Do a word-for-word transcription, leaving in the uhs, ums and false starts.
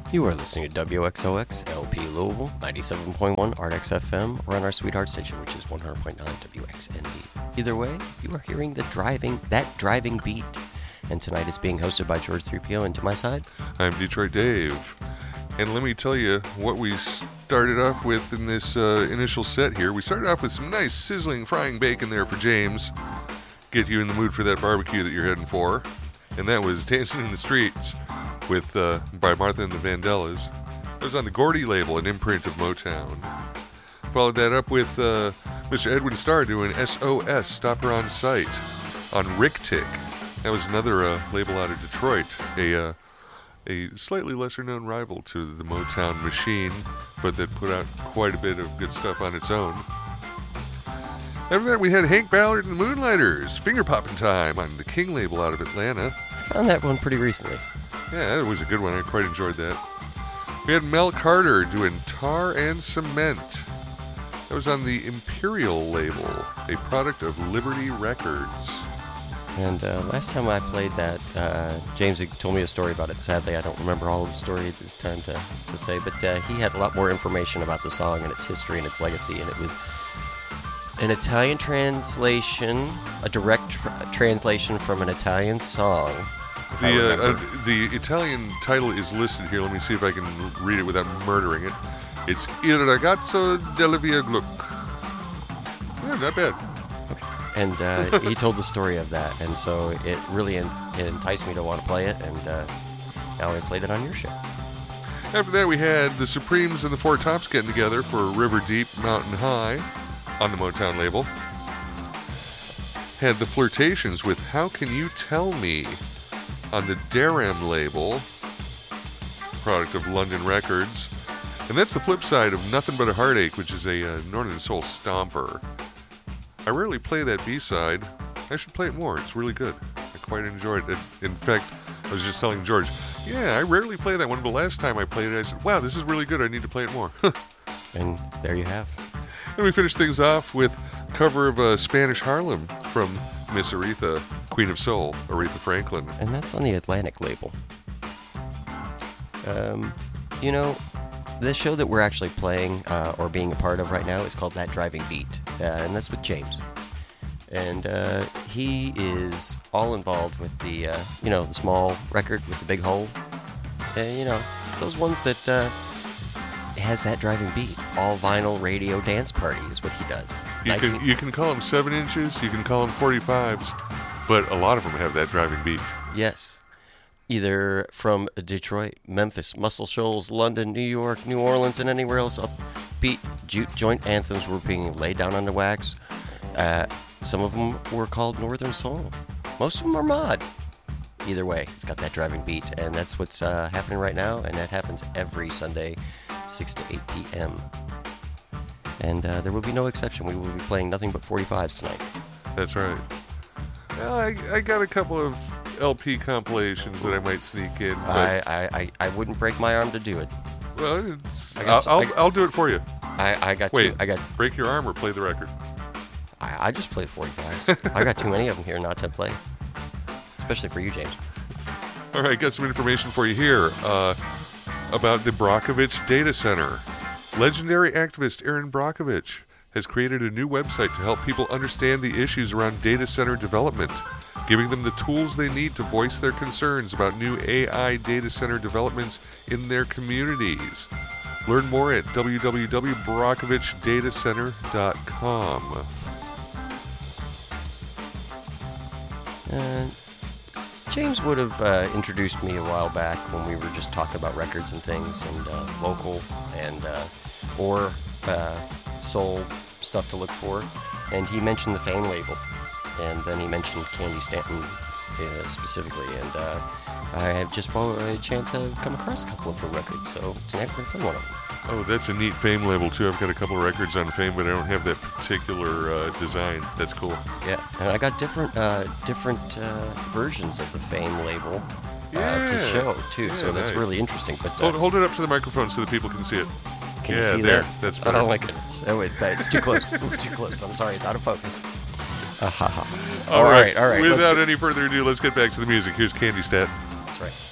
You are listening to W X O X L P Louisville, ninety-seven point one A R T X F M, or on our sweetheart station, which is one hundred point nine W X N D. Either way, you are hearing the driving, that driving beat. And tonight it's being hosted by George three P O, and to my side, I'm Detroit Dave. And let me tell you what we started off with in this uh, initial set here. We started off with some nice sizzling frying bacon there for James. Get you in the mood for that barbecue that you're heading for. And that was Dancing in the Streets with uh, by Martha and the Vandellas. It was on the Gordy label, an imprint of Motown. Followed that up with uh, Mister Edwin Starr doing S O S, Stop Her on Sight, on Rick Tick. That was another uh, label out of Detroit, a uh, a slightly lesser-known rival to the Motown machine, but that put out quite a bit of good stuff on its own. After that, we had Hank Ballard and the Moonlighters, Finger Poppin' Time, on the King label out of Atlanta. I found that one pretty recently. Yeah, that was a good one. I quite enjoyed that. We had Mel Carter doing Tar and Cement. That was on the Imperial label, a product of Liberty Records. And uh, last time I played that, uh, James had told me a story about it. Sadly, I don't remember all of the story at this time to, to say, but uh, he had a lot more information about the song and its history and its legacy, and it was an Italian translation, a direct tr- translation from an Italian song. The uh, uh, the Italian title is listed here. Let me see if I can read it without murdering it. It's Il Ragazzo della Via Gluck. Yeah, not bad. Okay. And uh, he told the story of that, and so it really en- it enticed me to want to play it, and uh, now we played it on your show. After that, we had the Supremes and the Four Tops getting together for River Deep, Mountain High on the Motown label. Had the Flirtations with How Can You Tell Me on the Daram label, product of London Records. And that's the flip side of Nothing But a Heartache, which is a uh, Northern Soul stomper. I rarely play that B-side. I should play it more. It's really good. I quite enjoyed it. In fact, I was just telling George, yeah, I rarely play that one, but last time I played it, I said, wow, this is really good. I need to play it more. And there you have. And we finished things off with a cover of uh, Spanish Harlem from Miss Aretha, Queen of Soul, Aretha Franklin. And that's on the Atlantic label. Um, you know, this show that we're actually playing uh, or being a part of right now is called That Driving Beat, uh, and that's with James. And uh, he is all involved with the, uh, you know, the small record with the big hole. Uh, you know, those ones that uh, has that driving beat. All vinyl radio dance party is what he does. You can you can call them seven inches, you can call them forty-fives, but a lot of them have that driving beat. Yes. Either from Detroit, Memphis, Muscle Shoals, London, New York, New Orleans, and anywhere else upbeat ju- joint anthems were being laid down on the wax. Uh, some of them were called Northern Soul. Most of them are mod. Either way, it's got that driving beat, and that's what's uh, happening right now, and that happens every Sunday, six to eight p.m. And uh, there will be no exception. We will be playing nothing but forty-fives tonight. That's right. Well, I, I got a couple of L P compilations that I might sneak in. I, I, I, I wouldn't break my arm to do it. Well, it's, I guess, I'll, I, I'll, I'll do it for you. I, I got Wait, two, I got. break your arm or play the record? I, I just play forty-fives. I got too many of them here not to play. Especially for you, James. All right, got some information for you here uh, about the Brockovich Data Center. Legendary activist Aaron Brockovich has created a new website to help people understand the issues around data center development, giving them the tools they need to voice their concerns about new A I data center developments in their communities. Learn more at w w w dot brockovich data center dot com. Uh, James would have uh, introduced me a while back when we were just talking about records and things, and uh, local and uh, or uh, soul stuff to look for. And he mentioned the Fame label, and then he mentioned Candy Stanton uh, specifically. And uh, I have just bought a chance to come across a couple of her records, so tonight we're going to play one of them. Oh, that's a neat Fame label, too. I've got a couple of records on Fame, but I don't have that particular uh, design. That's cool. Yeah, and I got different uh, different uh, versions of the Fame label uh, yeah. to show, too, yeah, so that's nice. really interesting. But uh, Hold, hold it up to the microphone so that people can see it. Can yeah, you see there. that? That's better. Oh, my goodness. Oh, wait, it's too close. It's too close. I'm sorry. It's out of focus. Uh, all, all right, right, all right. Without any further ado, let's get back to the music. Here's Candy Stanton. That's right.